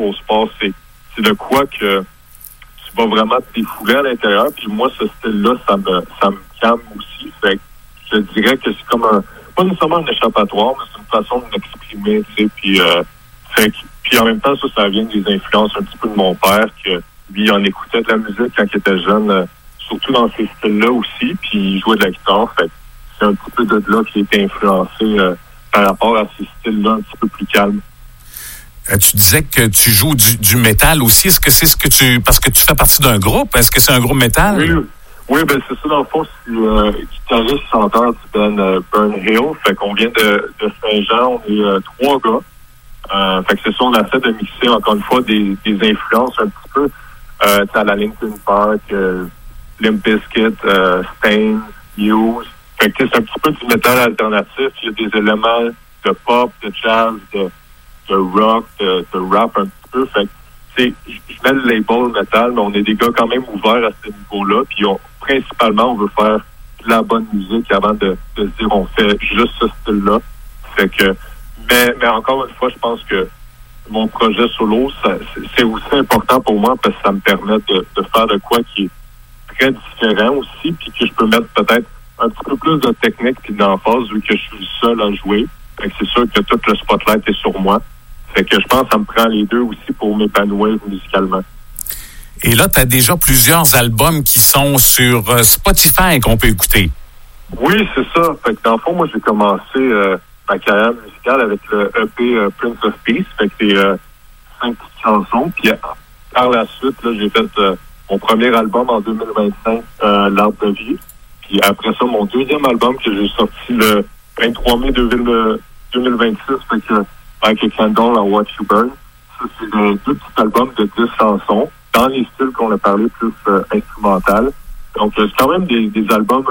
au sport. C'est de quoi que tu vas vraiment te défouler à l'intérieur. Puis moi, ce style-là, ça me calme aussi. Fait que je dirais que c'est comme pas nécessairement un échappatoire, mais c'est une façon de m'exprimer, tu sais. Puis en même temps, ça vient des influences un petit peu de mon père, que lui, il en écoutait de la musique quand il était jeune, surtout dans ces styles-là aussi, puis il jouait de la guitare. Fait que c'est un petit peu de là qui a été influencé par rapport à ces styles-là un petit peu plus calmes. Tu disais que tu joues du métal aussi. Est-ce que c'est ce que parce que tu fais partie d'un groupe? Est-ce que c'est un groupe métal? Oui, ben c'est ça, dans le fond, c'est guitariste chanteur du band Burn Hill. Fait qu'on vient de Saint-Jean, on est 3 gars. Fait que c'est ça, on essaie de mixer encore une fois des influences un petit peu. À la Linkin Park, Limp Bizkit, Stain, Muse. Fait que c'est un petit peu du métal alternatif. Il y a des éléments de pop, de jazz, de rock, de rap un petit peu. Fait que je mets le label métal, mais on est des gars quand même ouverts à ce niveau-là. Puis principalement, on veut faire de la bonne musique avant de se dire on fait juste ce style-là. Fait que, mais encore une fois, je pense que mon projet solo, c'est aussi important pour moi parce que ça me permet de faire de quoi qui est très différent aussi, puis que je peux mettre peut-être un petit peu plus de technique puis d'emphase vu que je suis seul à jouer. Fait que c'est sûr que tout le spotlight est sur moi. Fait que je pense que ça me prend les deux aussi pour m'épanouir musicalement. Et là, tu as déjà plusieurs albums qui sont sur Spotify qu'on peut écouter. Oui, c'est ça. Fait que dans le fond, moi, j'ai commencé ma carrière musicale avec le EP Prince of Peace. Fait que c'est 5 petites chansons. Puis par la suite, là, j'ai fait mon premier album en 2025, L'Art de vie. Puis après ça, mon deuxième album que j'ai sorti le 23 mai 2026, fait que Like a Candle and Watch You Burn. Ça, c'est deux petits albums de 10 chansons dans les styles qu'on a parlé plus instrumental. Donc, c'est quand même des albums,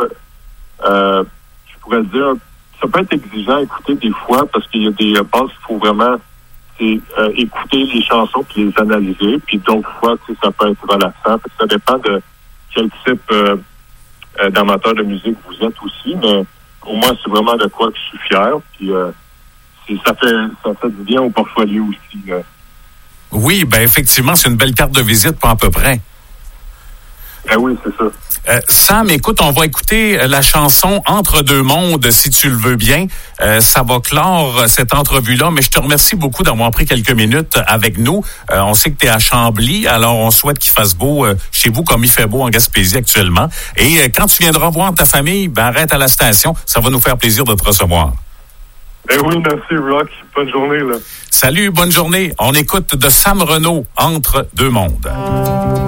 je pourrais dire, ça peut être exigeant à écouter des fois parce qu'il y a des passes qu'il faut vraiment écouter les chansons puis les analyser. Puis d'autres fois, ça peut être relaxant. Ça dépend de quel type d'amateur de musique vous êtes aussi. Mais pour moi, c'est vraiment de quoi que je suis fier. Puis ça fait du bien au portfolio aussi. Oui, ben effectivement, c'est une belle carte de visite pour à peu près. Ben oui, c'est ça. Sam, écoute, on va écouter la chanson Entre deux mondes, si tu le veux bien. Ça va clore cette entrevue-là, mais je te remercie beaucoup d'avoir pris quelques minutes avec nous. On sait que tu es à Chambly, alors on souhaite qu'il fasse beau chez vous comme il fait beau en Gaspésie actuellement. Et quand tu viendras voir ta famille, ben arrête à la station. Ça va nous faire plaisir de te recevoir. Ben oui, merci, Rock. Bonne journée, là. Salut, bonne journée. On écoute de Sam Renaud, Entre deux mondes.